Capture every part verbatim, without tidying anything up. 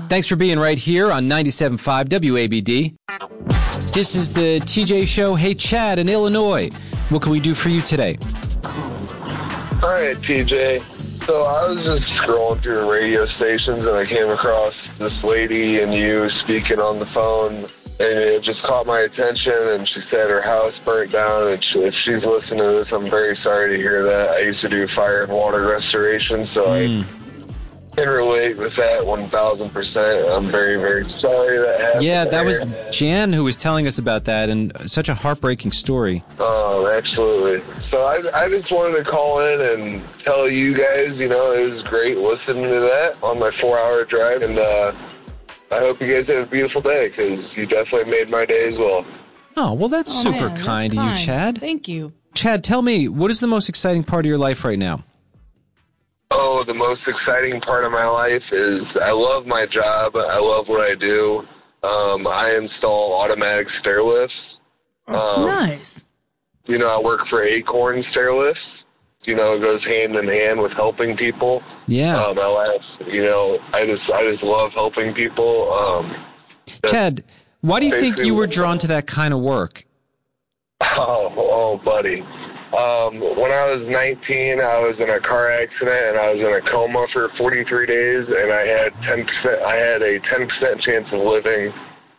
Thanks for being right here on ninety-seven point five W A B D. This is the T J Show. Hey, Chad in Illinois. What can we do for you today? All right, T J. So I was just scrolling through the radio stations and I came across this lady and you speaking on the phone, and it just caught my attention, and she said her house burnt down, and she, if she's listening to this, I'm very sorry to hear that. I used to do fire and water restoration, so mm. I can relate with that one thousand percent. I'm very, very sorry that happened. Yeah, that was Jan who was telling us about that, and such a heartbreaking story. Oh, absolutely. So I, I just wanted to call in and tell you guys, you know, it was great listening to that on my four-hour drive, and uh, I hope you guys have a beautiful day, because you definitely made my day as well. Oh, well, that's oh, super man, kind that's of kind. you, Chad. Thank you. Chad, tell me, what is the most exciting part of your life right now? Oh, the most exciting part of my life is I love my job. I love what I do. Um, I install automatic stair lifts. Um, nice. You know, I work for Acorn Stair Lifts. You know, it goes hand in hand with helping people. Yeah. Um, I laugh, you know, I just, I just love helping people. Um, Chad, why do you think you were drawn to that kind of work? Oh, oh, buddy. Um, when I was nineteen, I was in a car accident and I was in a coma for forty-three days, and I had ten percent. I had a ten percent chance of living,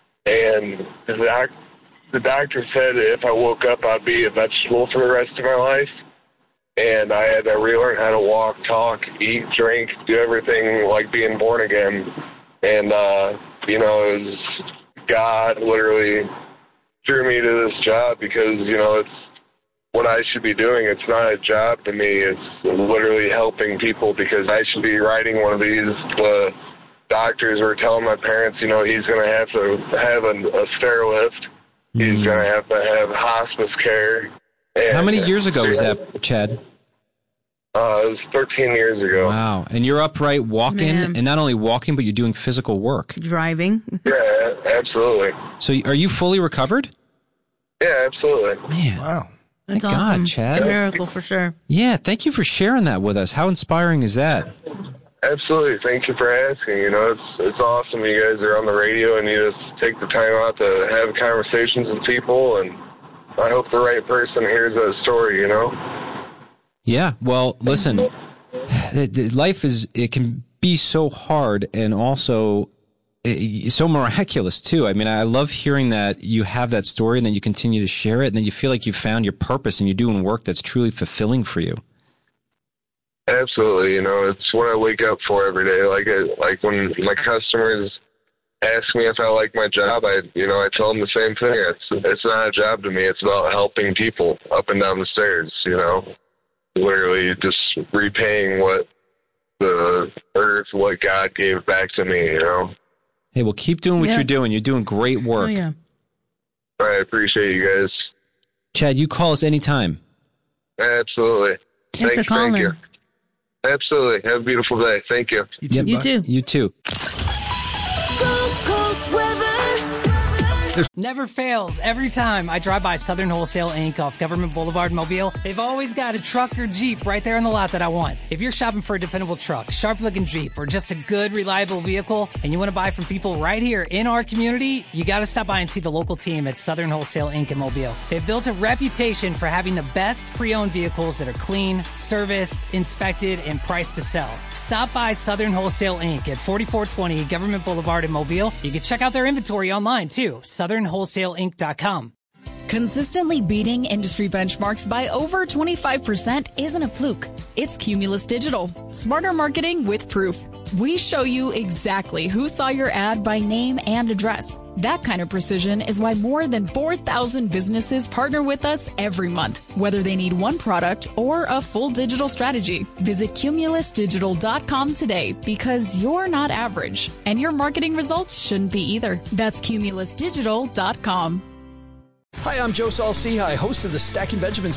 and the, doc, the doctor said if I woke up, I'd be a vegetable for the rest of my life. And I had to relearn how to walk, talk, eat, drink, do everything like being born again. And uh, you know, it was God literally threw me to this job because you know it's what I should be doing. It's not a job to me. It's literally helping people, because I should be riding one of these. The doctors were telling my parents, you know, he's going to have to have a, a stair lift. Mm. He's going to have to have hospice care. And how many years ago was that, Chad? Uh, it was thirteen years ago. Wow. And you're upright walking, Man. and not only walking, but you're doing physical work. Driving. Yeah, absolutely. So are you fully recovered? Yeah, absolutely. Man. Wow. That's Thank awesome. God, Chad. It's a miracle for sure. Yeah, thank you for sharing that with us. How inspiring is that? Absolutely. Thank you for asking. You know, it's it's awesome you guys are on the radio and you just take the time out to have conversations with people, and I hope the right person hears that story, you know? Yeah, well, listen, life is, it can be so hard and also so miraculous too. I mean, I love hearing that you have that story and then you continue to share it, and then you feel like you found your purpose and you're doing work that's truly fulfilling for you. Absolutely. You know, it's what I wake up for every day. Like, I, like when my customers ask me if I like my job, I, you know, I tell them the same thing. It's, it's not a job to me. It's about helping people up and down the stairs, you know, literally just repaying what the earth, what God gave back to me, you know. Hey, well, keep doing what yeah. you're doing. You're doing great work. Oh, yeah. I appreciate you guys. Chad, you call us anytime. Absolutely. Thanks thank for you, calling. Thank you. Absolutely. Have a beautiful day. Thank you. You too. Yep. You too. You too. Gulf Coast weather. Never fails. Every time I drive by Southern Wholesale Incorporated off Government Boulevard, Mobile, they've always got a truck or Jeep right there in the lot that I want. If you're shopping for a dependable truck, sharp-looking Jeep, or just a good, reliable vehicle, and you want to buy from people right here in our community, you got to stop by and see the local team at Southern Wholesale Incorporated in Mobile. They've built a reputation for having the best pre-owned vehicles that are clean, serviced, inspected, and priced to sell. Stop by Southern Wholesale Incorporated at forty-four twenty Government Boulevard in Mobile. You can check out their inventory online, too. southern wholesale inc dot com. Consistently beating industry benchmarks by over twenty-five percent isn't a fluke. It's Cumulus Digital. Smarter marketing with proof. We show you exactly who saw your ad by name and address. That kind of precision is why more than four thousand businesses partner with us every month, whether they need one product or a full digital strategy. Visit cumulus digital dot com today, because you're not average, and your marketing results shouldn't be either. That's cumulus digital dot com. Hi, I'm Joe Saul-Sehy, host of the Stacking Benjamins